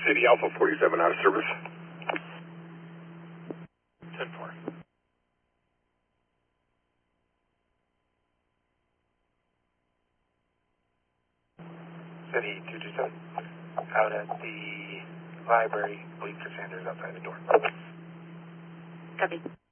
City Alpha 47 out of service. 10-4. City 227, out at the library, wait for Sanders outside the door. Copy.